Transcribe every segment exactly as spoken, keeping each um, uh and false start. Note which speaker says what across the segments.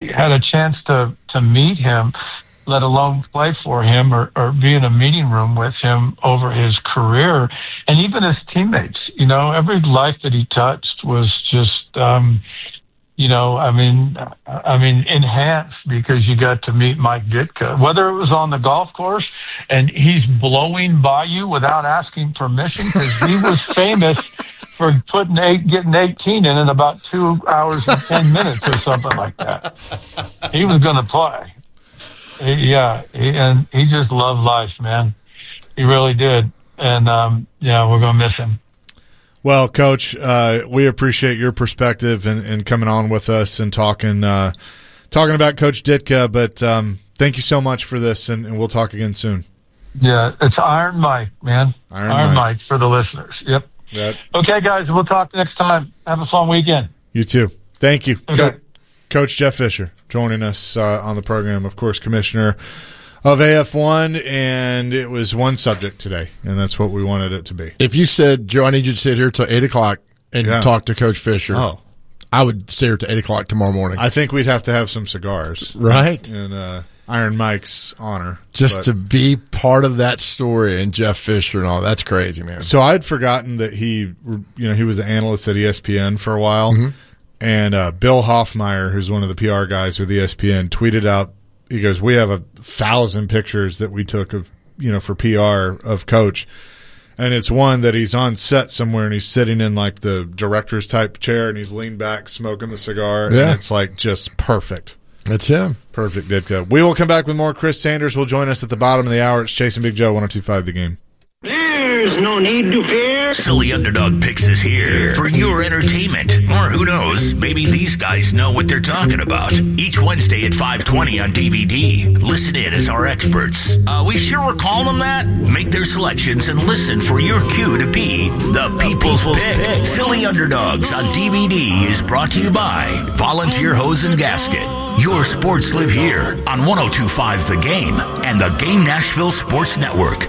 Speaker 1: had a chance to, to meet him, let alone play for him or, or be in a meeting room with him over his career, and even his teammates. You know, every life that he touched was just, um, you know, I mean, I mean, enhanced because you got to meet Mike Ditka, whether it was on the golf course and he's blowing by you without asking permission, because he was famous for putting eight, getting eighteen in in about two hours and ten minutes or something like that. He was going to play. He, yeah. He, and he just loved life, man. He really did. And, um, yeah, we're going to miss him.
Speaker 2: Well, Coach, uh, we appreciate your perspective and, and coming on with us and talking uh, talking about Coach Ditka. But um, thank you so much for this, and, and we'll talk again soon. Yeah, it's Iron Mike, man. Iron, Iron Mike. Mike for the listeners. Yep. Yep. Okay, guys, we'll talk next time. Have a fun weekend. You too. Thank you. Okay. Co- Coach Jeff Fisher joining us uh, on the program, of course, Commissioner of A F one, and it was one subject today, and that's what we wanted it to be.
Speaker 3: If you said, Joe, I need you to sit here till eight o'clock and yeah. talk to Coach Fisher, oh. I would sit here till eight o'clock tomorrow morning.
Speaker 2: I think we'd have to have some cigars.
Speaker 3: Right.
Speaker 2: In uh, Iron Mike's honor.
Speaker 3: Just
Speaker 2: but,
Speaker 3: to be part of that story and Jeff Fisher and all. That's crazy, man.
Speaker 2: So I'd forgotten that he, you know, he was an analyst at E S P N for a while, mm-hmm. and uh, Bill Hoffmeyer, who's one of the P R guys with E S P N, tweeted out, he goes, we have a thousand pictures that we took of, you know, for P R of Coach. And it's one that he's on set somewhere and he's sitting in like the director's type chair and he's leaned back smoking the cigar. Yeah. And it's like just perfect.
Speaker 3: That's him.
Speaker 2: Perfect, Ditka. We will come back with more. Chris Sanders will join us at the bottom of the hour. It's Chasing Big Joe, one oh two point five The Game.
Speaker 4: There's no need to fear.
Speaker 5: Silly Underdog Picks is here for your entertainment. Or who knows, maybe these guys know what they're talking about. Each Wednesday at five twenty on D V D. Listen in as our experts. Uh, we sure we're calling them that? Make their selections and listen for your cue to be the People's Pick. Silly Underdogs on D V D is brought to you by Volunteer Hose and Gasket. Your sports live here on one oh two point five The Game and the Game Nashville Sports Network.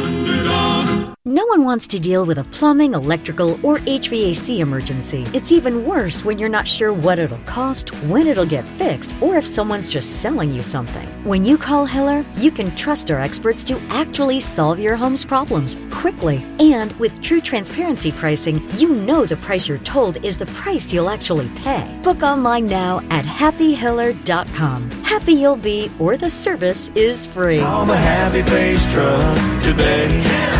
Speaker 6: No one wants to deal with a plumbing, electrical, or H V A C emergency. It's even worse when you're not sure what it'll cost, when it'll get fixed, or if someone's just selling you something. When you call Hiller, you can trust our experts to actually solve your home's problems quickly. And with true transparency pricing, you know the price you're told is the price you'll actually pay. Book online now at happy hiller dot com. Happy you'll be, or the service is free.
Speaker 7: Call the Happy Face Truck today.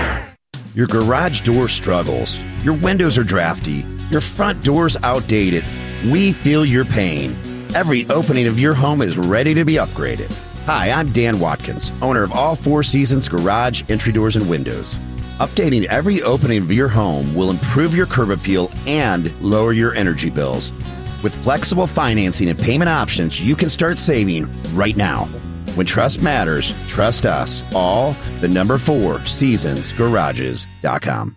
Speaker 7: Your garage door struggles. Your windows are drafty. Your front door's outdated. We feel your pain. Every opening of your home is ready to be upgraded. Hi, I'm Dan Watkins, owner of All Four Seasons Garage, Entry Doors, and Windows. Updating every opening of your home will improve your curb appeal and lower your energy bills. With flexible financing and payment options, you can start saving right now. When trust matters, trust us. All the number four seasons garages dot com.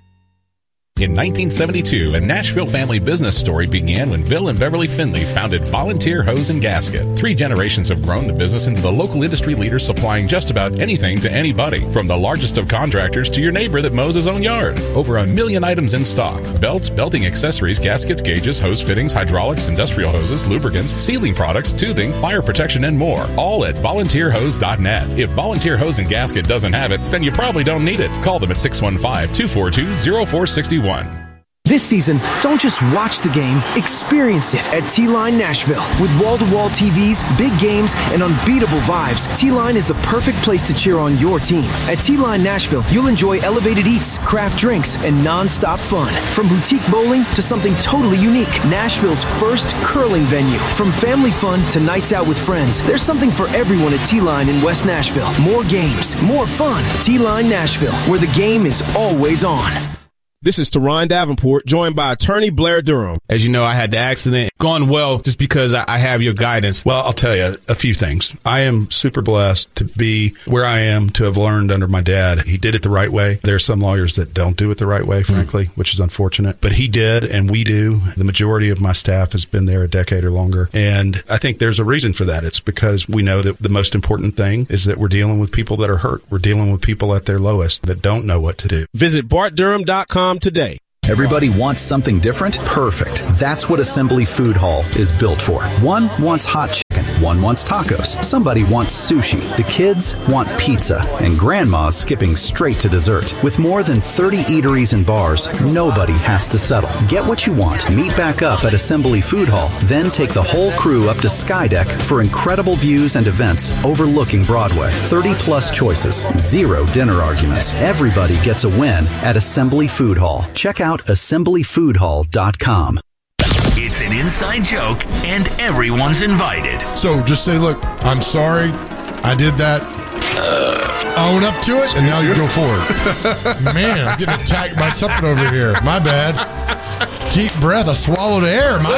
Speaker 8: In nineteen seventy-two, a Nashville family business story began when Bill and Beverly Finley founded Volunteer Hose and Gasket. Three generations have grown the business into the local industry leader supplying just about anything to anybody, from the largest of contractors to your neighbor that mows his own yard. Over a million items in stock: belts, belting accessories, gaskets, gauges, hose fittings, hydraulics, industrial hoses, lubricants, sealing products, tubing, fire protection, and more. All at volunteer hose dot net. If Volunteer Hose and Gasket doesn't have it, then you probably don't need it. Call them at six one five, two four two, oh four six one.
Speaker 9: This season, don't just watch the game, experience it at T-Line Nashville. With wall-to-wall T Vs, big games, and unbeatable vibes, T-Line is the perfect place to cheer on your team. At T-Line Nashville, you'll enjoy elevated eats, craft drinks, and non-stop fun. From boutique bowling to something totally unique, Nashville's first curling venue. From family fun to nights out with friends, there's something for everyone at T-Line in West Nashville. More games, more fun. T-Line Nashville, where the game is always on.
Speaker 10: This is Teron Davenport, joined by attorney Blair Durham.
Speaker 11: As you know, I had the accident. Gone well just because I, I have your guidance. Well, I'll tell you a few things. I am super blessed to be where I am, to have learned under my dad. He did it the right way. There are some lawyers that don't do it the right way, frankly, mm. which is unfortunate. But he did, and we do. The majority of my staff has been there a decade or longer. And I think there's a reason for that. It's because we know that the most important thing is that we're dealing with people that are hurt. We're dealing with people at their lowest that don't know what to do.
Speaker 10: Visit bart durham dot com today.
Speaker 12: Everybody wants something different? Perfect. That's what Assembly Food Hall is built for. One wants hot One wants tacos, somebody wants sushi, the kids want pizza, and grandma's skipping straight to dessert. With more than thirty eateries and bars, nobody has to settle. Get what you want, meet back up at Assembly Food Hall, then take the whole crew up to Skydeck for incredible views and events overlooking Broadway. thirty plus choices, zero dinner arguments. Everybody gets a win at Assembly Food Hall. Check out assembly food hall dot com.
Speaker 5: It's an inside joke, and everyone's invited.
Speaker 3: So just say, look, I'm sorry, I did that. Uh, own up to it, and now you go forward. Man, I'm getting attacked by something over here. My bad. Deep breath, I swallowed air. My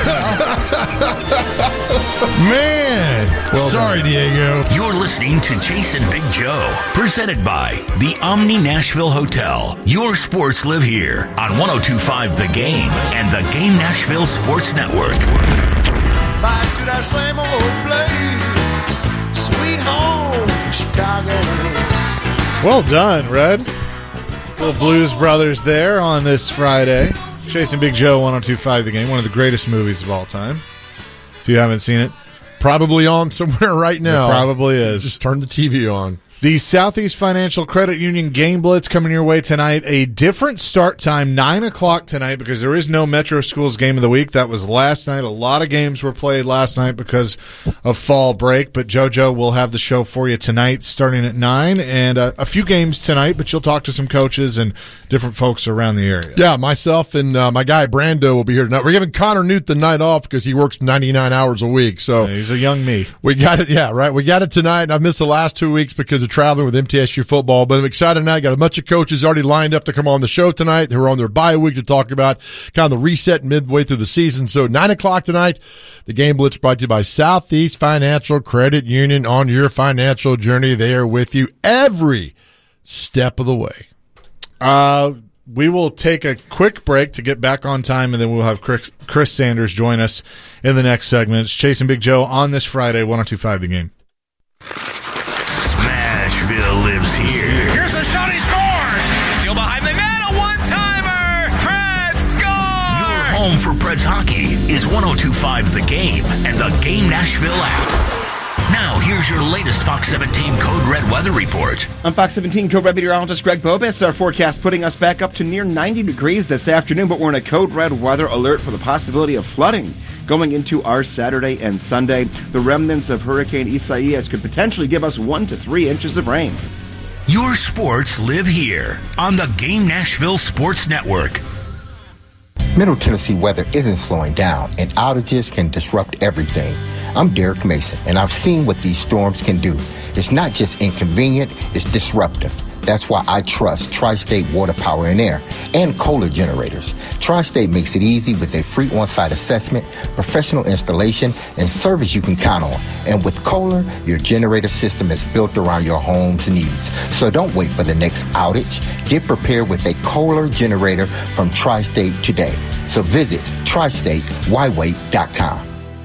Speaker 3: bad, pal. Man. Well sorry, done. Diego.
Speaker 5: You're listening to Jason Big Joe, presented by the Omni Nashville Hotel. Your sports live here on one oh two point five The Game and the Game Nashville Sports Network.
Speaker 13: Back to that same old place, sweet home, Chicago.
Speaker 2: Well done, Red. Little Blues Brothers there on this Friday. Chasing Big Joe, one oh two point five The Game, one of the greatest movies of all time. If you haven't seen it,
Speaker 3: probably on somewhere right now.
Speaker 2: It probably is.
Speaker 3: Just turn the T V on.
Speaker 2: The Southeast Financial Credit Union Game Blitz coming your way tonight. A different start time, nine o'clock tonight, because there is no Metro Schools Game of the Week. That was last night. A lot of games were played last night because of fall break, but JoJo will have the show for you tonight starting at nine, and uh, a few games tonight, but you'll talk to some coaches and different folks around the area.
Speaker 3: Yeah, myself and uh, my guy Brando will be here tonight. We're giving Connor Newt the night off because he works ninety-nine hours a week. So
Speaker 2: yeah, he's a young me.
Speaker 3: We got it, yeah, right. We got it tonight, and I've missed the last two weeks because of traveling with M T S U football, but I'm excited now. Got a bunch of coaches already lined up to come on the show tonight who are on their bye week to talk about kind of the reset midway through the season. So nine o'clock tonight, the Game Blitz brought to you by Southeast Financial Credit Union. On your financial journey, they are with you every step of the way.
Speaker 2: Uh, we will take a quick break to get back on time, and then we'll have Chris, Chris Sanders join us in the next segment. It's Chasing Big Joe on this Friday, one oh two point five The Game.
Speaker 5: Smashville lives here.
Speaker 14: Here's a shot, he scores! Still behind the net, a one-timer! Preds score!
Speaker 5: Your home for Preds hockey is one oh two point five The Game and the Game Nashville app. Now, here's your latest Fox seventeen Code Red weather report.
Speaker 15: I'm Fox seventeen Code Red meteorologist Greg Bobis. Our forecast putting us back up to near ninety degrees this afternoon, but we're in a Code Red weather alert for the possibility of flooding going into our Saturday and Sunday. The remnants of Hurricane Isaias could potentially give us one to three inches of rain.
Speaker 5: Your sports live here on the Game Nashville Sports Network.
Speaker 16: Middle Tennessee weather isn't slowing down, and outages can disrupt everything. I'm Derek Mason, and I've seen what these storms can do. It's not just inconvenient, it's disruptive. That's why I trust Tri-State Water, Power, and Air and Kohler generators. Tri-State makes it easy with a free on-site assessment, professional installation, and service you can count on. And with Kohler, your generator system is built around your home's needs. So don't wait for the next outage. Get prepared with a Kohler generator from Tri-State today. So visit tri state why wait dot com.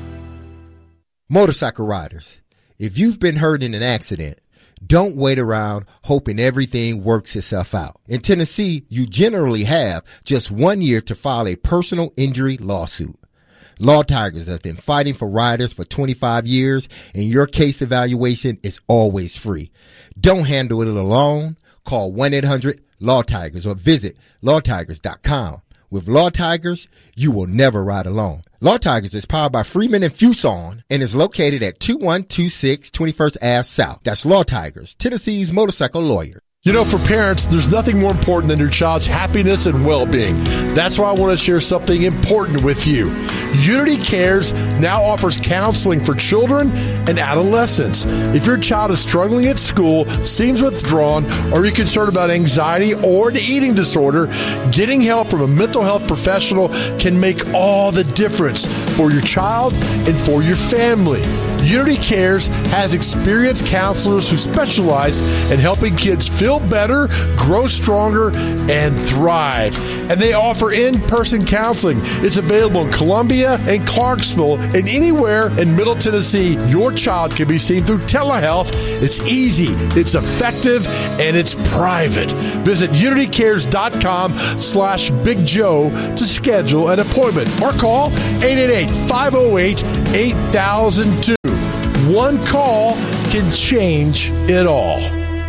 Speaker 17: Motorcycle riders, if you've been hurt in an accident, don't wait around hoping everything works itself out. In Tennessee, you generally have just one year to file a personal injury lawsuit. Law Tigers has been fighting for riders for twenty-five years, and your case evaluation is always free. Don't handle it alone. Call one eight hundred law tigers or visit law tigers dot com. With Law Tigers, you will never ride alone. Law Tigers is powered by Freeman and Fuson and is located at two one two six twenty-first Avenue South. That's Law Tigers, Tennessee's motorcycle lawyer.
Speaker 3: You know, for parents, there's nothing more important than your child's happiness and well-being. That's why I want to share something important with you. Unity Cares now offers counseling for children and adolescents. If your child is struggling at school, seems withdrawn, or you're concerned about anxiety or an eating disorder, getting help from a mental health professional can make all the difference for your child and for your family. Unity Cares has experienced counselors who specialize in helping kids feel better, grow stronger, and thrive. and they offer in-person counseling. It's available in Columbia and Clarksville and anywhere in Middle Tennessee. Your child can be seen through telehealth. It's easy, it's effective, and it's private. Visit unitycares.com slash Big Joe to schedule an appointment or call eight eight eight, five oh eight, eight thousand two. One call can change it all.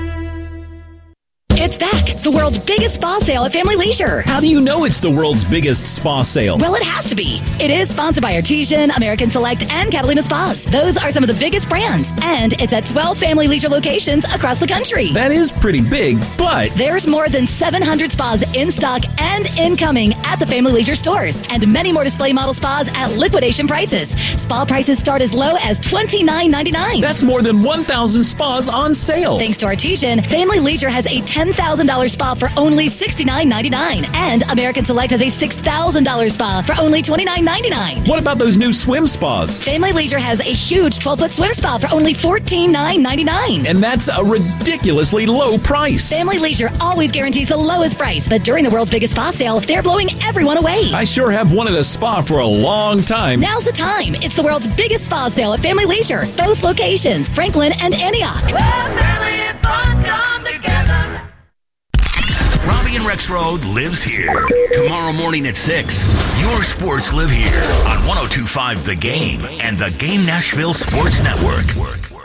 Speaker 18: It's back. The world's biggest spa sale at Family Leisure.
Speaker 19: How do you know it's the world's biggest spa sale?
Speaker 18: Well, it has to be. It is sponsored by Artesian, American Select, and Catalina Spas. Those are some of the biggest brands. And it's at twelve Family Leisure locations across the country.
Speaker 19: That is pretty big, but
Speaker 18: there's more than seven hundred spas in stock and incoming at the Family Leisure stores. And many more display model spas at liquidation prices. Spa prices start as low as twenty-nine ninety-nine.
Speaker 19: That's more than one thousand spas on sale.
Speaker 18: Thanks to Artesian, Family Leisure has a ten thousand dollars spa for only sixty-nine ninety-nine. And American Select has a six thousand dollars spa for only twenty-nine ninety-nine.
Speaker 19: What about those new swim spas?
Speaker 18: Family Leisure has a huge twelve-foot swim spa for only fourteen ninety-nine.
Speaker 19: And that's a ridiculously low price.
Speaker 18: Family Leisure always guarantees the lowest price, but during the world's biggest spa sale, they're blowing everyone away.
Speaker 19: I sure have wanted a spa for a long time.
Speaker 18: Now's the time. It's the world's biggest spa sale at Family Leisure. Both locations, Franklin and Antioch.
Speaker 14: Where family and fun come together.
Speaker 5: Robbie and Rex Road lives here. Tomorrow morning at six. Your sports live here on one oh two point five The Game and the Game Nashville Sports Network.